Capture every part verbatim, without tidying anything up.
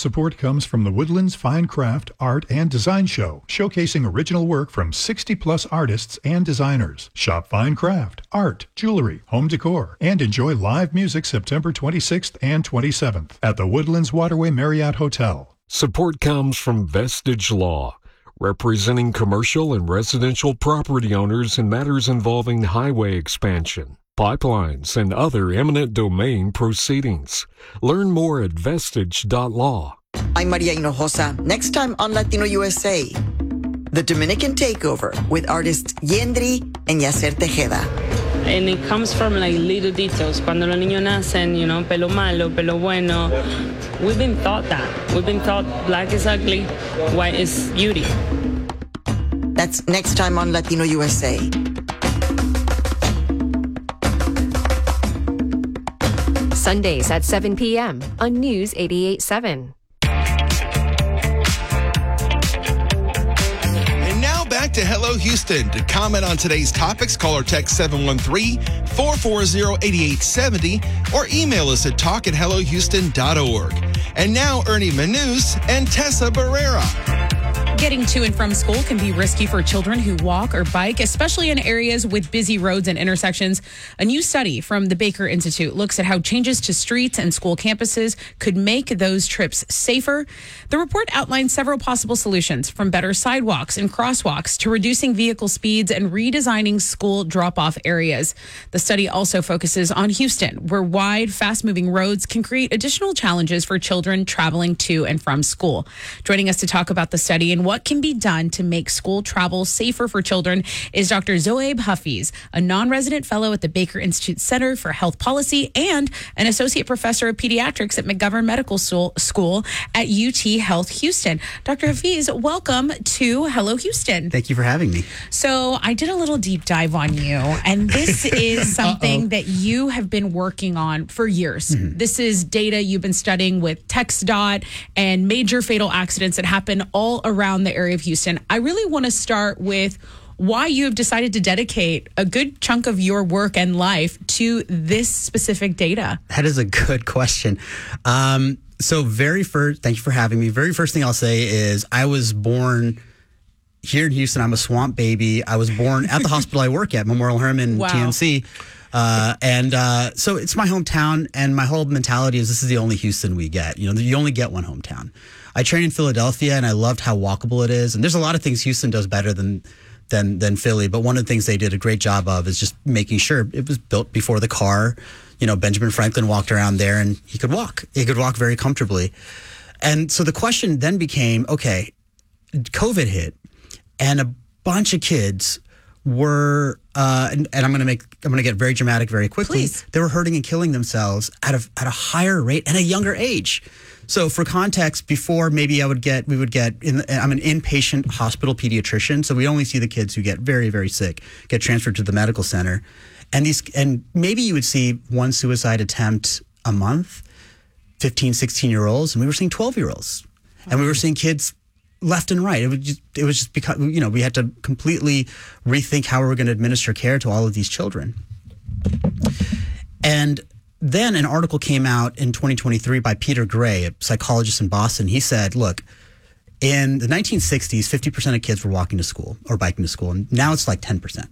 Support comes from the Woodlands Fine Craft, Art, and Design Show, showcasing original work from sixty plus artists and designers. Shop fine craft, art, jewelry, home decor, and enjoy live music September twenty-sixth and twenty-seventh at the Woodlands Waterway Marriott Hotel. Support comes from Vestige Law, representing commercial and residential property owners in matters involving highway expansion, pipelines, and other eminent domain proceedings. Learn more at vestige dot law. I'm Maria Hinojosa. Next time on Latino U S A, the Dominican Takeover with artists Yendri and Yacer Tejeda. And it comes from like little details. Cuando los niños nacen, you know, pelo malo, pelo bueno. We've been taught that. We've been taught black is ugly, white is beauty. That's next time on Latino U S A. Sundays at seven p.m. on News eighty-eight point seven. And now back to Hello Houston. To comment on today's topics, call or text seven one three, four four zero, eight eight seven zero or email us at talk at hello houston dot org. And now Ernie Manus and Tessa Barrera. Getting to and from school can be risky for children who walk or bike, especially in areas with busy roads and intersections. A new study from the Baker Institute looks at how changes to streets and school campuses could make those trips safer. The report outlines several possible solutions, from better sidewalks and crosswalks to reducing vehicle speeds and redesigning school drop-off areas. The study also focuses on Houston, where wide, fast-moving roads can create additional challenges for children traveling to and from school. Joining us to talk about the study and what can be done to make school travel safer for children is Doctor Zoaib Hafiz, a non-resident fellow at the Baker Institute Center for Health Policy and an associate professor of pediatrics at McGovern Medical School at U T Health Houston. Doctor Hafiz, welcome to Hello Houston. Thank you for having me. So I did a little deep dive on you, and this is something that you have been working on for years. Mm-hmm. This is data you've been studying with TxDOT and major fatal accidents that happen all around the area of Houston. I really want to start with why you have decided to dedicate a good chunk of your work and life to this specific data. That is a good question. Um, so very first, thank you for having me. Very first thing I'll say is I was born here in Houston. I'm a swamp baby. I was born at the hospital I work at, Memorial Hermann Wow. T M C. Uh, and uh, so it's my hometown, and my whole mentality is this is the only Houston we get. You know, you only get one hometown. I trained in Philadelphia, and I loved how walkable it is. And there's a lot of things Houston does better than than than Philly, but one of the things they did a great job of is just making sure it was built before the car. You know, Benjamin Franklin walked around there, and he could walk. He could walk very comfortably. And so the question then became, okay, COVID hit, and a bunch of kids were, uh, and, and I'm going to make, I'm going to get very dramatic very quickly. Please. They were hurting and killing themselves at a at a higher rate and a younger age. So for context, before maybe I would get, we would get, in the, I'm an inpatient hospital pediatrician, so we only see the kids who get very, very sick, get transferred to the medical center. And these, and maybe you would see one suicide attempt a month, fifteen, sixteen year olds, and we were seeing twelve year olds. And we were seeing kids left and right. It was just, it was just because, you know, we had to completely rethink how we were going to administer care to all of these children. And then an article came out in twenty twenty-three by Peter Gray, a psychologist in Boston. He said, look, in the nineteen sixties, fifty percent of kids were walking to school or biking to school, and now it's like ten percent.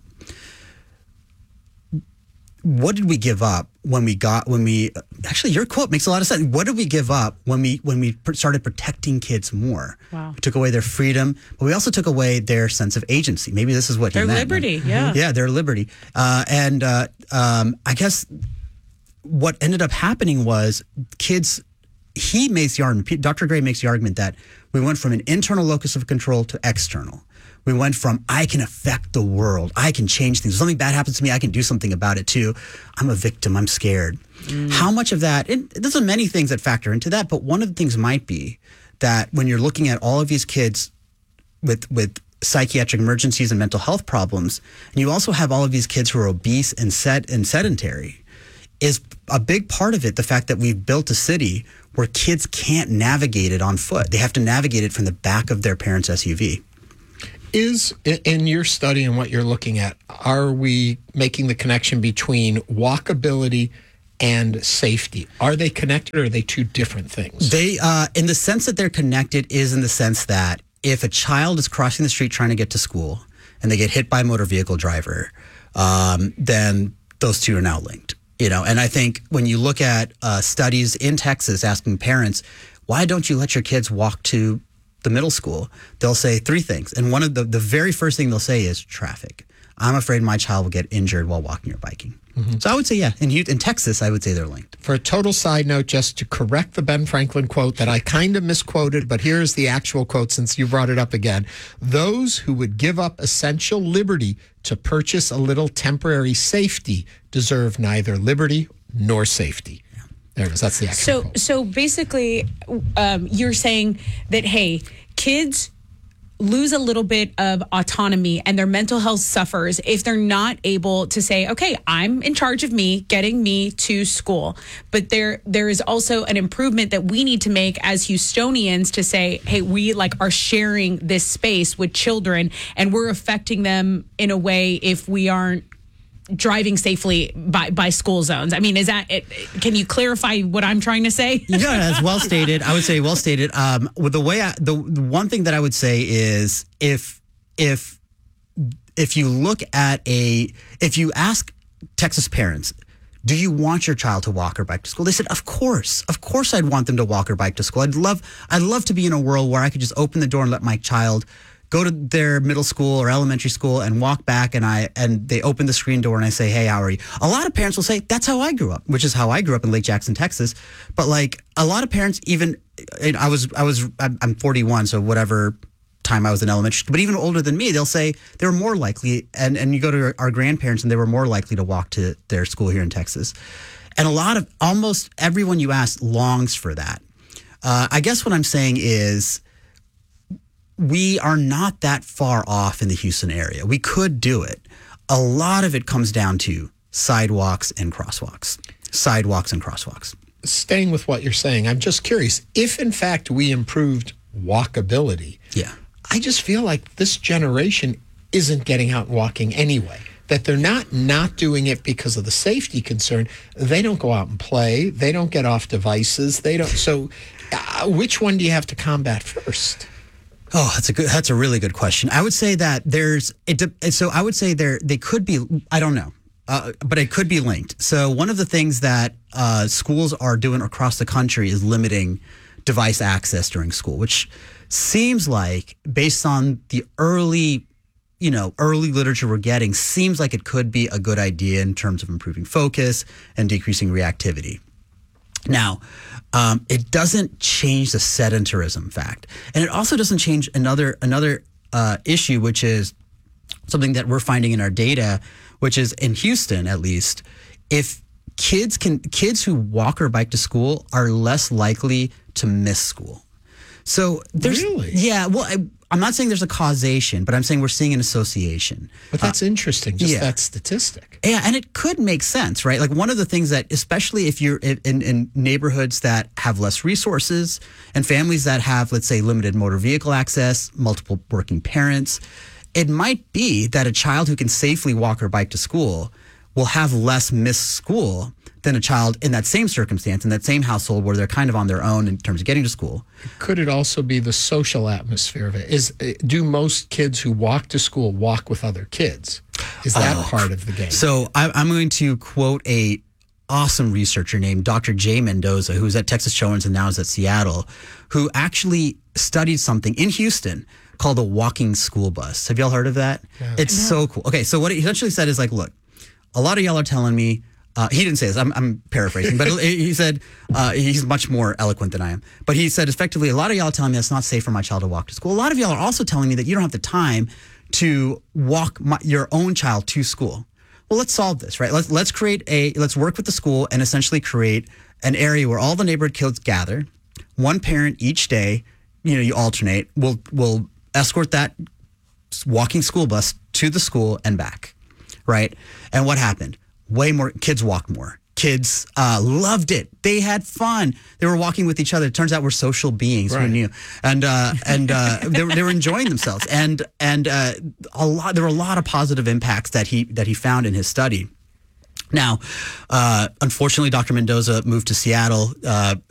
What did we give up when we got, when we, actually your quote makes a lot of sense. What did we give up when we, when we started protecting kids more? Wow. We took away their freedom, but we also took away their sense of agency. Maybe this is what Their he meant. liberty, yeah. Yeah, their liberty. Uh, and uh, um, I guess what ended up happening was kids, he makes the argument, Doctor Gray makes the argument that we went from an internal locus of control to external. We went from, I can affect the world. I can change things. If something bad happens to me, I can do something about it too. I'm a victim. I'm scared. Mm. How much of that, and there's many things that factor into that, but one of the things might be that when you're looking at all of these kids with, with psychiatric emergencies and mental health problems, and you also have all of these kids who are obese and set and sedentary, is a big part of it the fact that we've built a city where kids can't navigate it on foot. They have to navigate it from the back of their parents' S U V. Is, in your study and what you're looking at, are we making the connection between walkability and safety? Are they connected, or are they two different things? They, uh, in the sense that they're connected, is in the sense that if a child is crossing the street trying to get to school and they get hit by a motor vehicle driver, um, then those two are now linked. You know, and I think when you look at uh, studies in Texas asking parents, why don't you let your kids walk to the middle school? They'll say three things. And one of the, the very first thing they'll say is traffic. I'm afraid my child will get injured while walking or biking. Mm-hmm. So I would say, yeah, in, in Texas, I would say they're linked. For a total side note, just to correct the Ben Franklin quote that I kind of misquoted, but here's the actual quote since you brought it up again. Those who would give up essential liberty to purchase a little temporary safety deserve neither liberty nor safety. Yeah. There it is. That's the actual so, quote. So basically, um, you're saying that, hey, kids lose a little bit of autonomy and their mental health suffers if they're not able to say, okay, I'm in charge of me getting me to school. But there there is also an improvement that we need to make as Houstonians to say, hey, we like are sharing this space with children and we're affecting them in a way if we aren't driving safely by, by school zones. I mean, is that it? Can you clarify what I'm trying to say? Yeah, that's well stated. I would say well stated. Um, with the way I, the, the one thing that I would say is if if if you look at a if you ask Texas parents, do you want your child to walk or bike to school? They said, of course, of course, I'd want them to walk or bike to school. I'd love I'd love to be in a world where I could just open the door and let my child go to their middle school or elementary school and walk back, and I and they open the screen door and I say, hey, how are you? A lot of parents will say, that's how I grew up, which is how I grew up in Lake Jackson, Texas. But like a lot of parents, even I was I was I'm forty-one, so whatever time I was in elementary school, but even older than me, they'll say they were more likely, and, and you go to our grandparents and they were more likely to walk to their school here in Texas. And a lot of, almost everyone you ask longs for that. Uh, I guess what I'm saying is, we are not that far off in the Houston area. We could do it. A lot of it comes down to sidewalks and crosswalks. Sidewalks and crosswalks. Staying with what you're saying, I'm just curious, if in fact we improved walkability, yeah, I just feel like this generation isn't getting out and walking anyway. That they're not not doing it because of the safety concern. They don't go out and play. They don't get off devices. They don't. So uh, which one do you have to combat first? Oh, that's a good. That's a really good question. I would say that there's. It, so I would say there. They could be. I don't know, uh, but it could be linked. So one of the things that uh, schools are doing across the country is limiting device access during school, which seems like, based on the early, you know, early literature we're getting, seems like it could be a good idea in terms of improving focus and decreasing reactivity. Now, um, it doesn't change the sedentarism fact, and it also doesn't change another another uh, issue, which is something that we're finding in our data, which is in Houston, at least, if kids can kids who walk or bike to school are less likely to miss school. So there's really? yeah. Well, I, I'm not saying there's a causation, but I'm saying we're seeing an association. But that's uh, interesting, just yeah. that statistic. Yeah, and it could make sense, right? Like one of the things that, especially if you're in, in, in neighborhoods that have less resources and families that have, let's say, limited motor vehicle access, multiple working parents, it might be that a child who can safely walk or bike to school will have less missed school than a child in that same circumstance, in that same household where they're kind of on their own in terms of getting to school. Could it also be the social atmosphere of it? Is do most kids who walk to school walk with other kids? Is that oh, part of the game? So I, I'm going to quote a awesome researcher named Doctor Jay Mendoza, who's at Texas Children's and now is at Seattle, who actually studied something in Houston called a walking school bus. Have y'all heard of that? Yeah. It's so cool. Okay, so what he essentially said is like, look, a lot of y'all are telling me, Uh, he didn't say this, I'm, I'm paraphrasing, but he said, uh, he's much more eloquent than I am, but he said effectively, a lot of y'all are telling me it's not safe for my child to walk to school. A lot of y'all are also telling me that you don't have the time to walk my, your own child to school. Well, let's solve this, right? Let's, let's create a, let's work with the school and essentially create an area where all the neighborhood kids gather. One parent each day, you know, you alternate, will will escort that walking school bus to the school and back, right? And what happened? Way more kids walked more. Kids uh, loved it. They had fun. They were walking with each other. It turns out we're social beings. Right. Who knew? And uh, and uh, they, were, they were enjoying themselves. And and uh, a lot. There were a lot of positive impacts that he that he found in his study. Now, uh, unfortunately, Doctor Mendoza moved to Seattle. Uh,